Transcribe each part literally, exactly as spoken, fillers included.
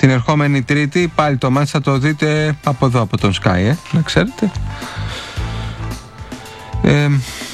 Την ερχόμενη Τρίτη πάλι το μάτς θα το δείτε από εδώ, από τον Sky, ε, να ξέρετε. Ε,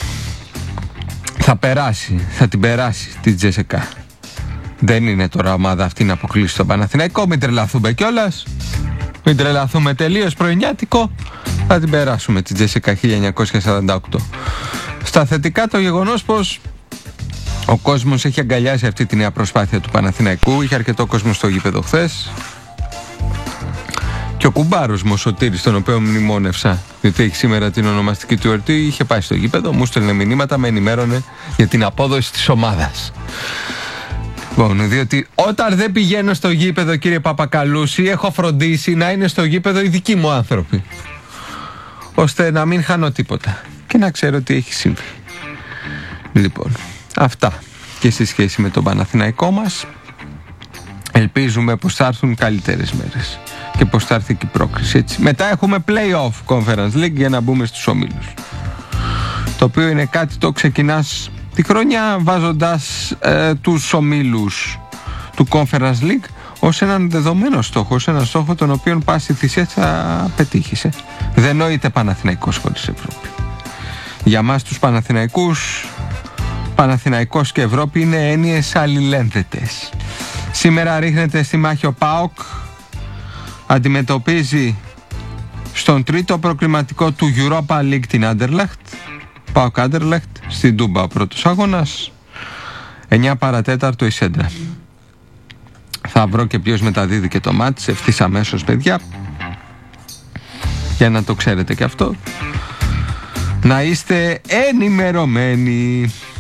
θα περάσει, θα την περάσει τη Τζέσικα. Δεν είναι τώρα ομάδα αυτή να αποκλείσει τον Παναθηναϊκό. Μην τρελαθούμε κιόλας. Μην τρελαθούμε τελείως πρωινιάτικο. Θα την περάσουμε τη Τζέσικα χίλια εννιακόσια σαράντα οκτώ. Στα θετικά το γεγονός πως ο κόσμος έχει αγκαλιάσει αυτή τη νέα προσπάθεια του Παναθηναϊκού. Είχε αρκετό κόσμο στο γήπεδο χθες. Και ο κουμπάρος μου, ο Σωτήρης, τον οποίο μνημόνευσα, διότι έχει σήμερα την ονομαστική του εορτή, είχε πάει στο γήπεδο, μου στέλνε μηνύματα, με ενημέρωνε για την απόδοση της ομάδας. Λοιπόν, διότι όταν δεν πηγαίνω στο γήπεδο, κύριε Παπακαλούση, έχω φροντίσει να είναι στο γήπεδο οι δικοί μου άνθρωποι, ώστε να μην χάνω τίποτα και να ξέρω τι έχει συμβεί. Λοιπόν, αυτά και σε σχέση με τον Παναθηναϊκό μας. Ελπίζουμε πως θα έρθουν καλύτερες μέρες και πως θα έρθει και η πρόκριση, έτσι. Μετά έχουμε play-off Conference League για να μπούμε στους ομίλους, το οποίο είναι κάτι το ξεκινάς τη χρονιά βάζοντας ε, τους ομίλους του Conference League ως έναν δεδομένο στόχο, ως έναν στόχο τον οποίο πάση θυσία θα πετύχεις, ε. Δεν νοείται Παναθηναϊκός χωρίς Ευρώπη. Για μας τους Παναθηναϊκούς, Παναθηναϊκός και Ευρώπη είναι έννοιες αλληλένδετες. Σήμερα ρίχνεται στη μάχη ο ΠΑΟΚ, αντιμετωπίζει στον τρίτο προκριματικό του Europa League την Anderlecht. ΠΑΟΚ Anderlecht, στην Τούμπα ο πρώτος αγώνας, εννιά παρατέταρτο η Σέντρα. Θα βρω και ποιος μεταδίδει και το μάτς ευθύς αμέσως, παιδιά, για να το ξέρετε και αυτό, να είστε ενημερωμένοι.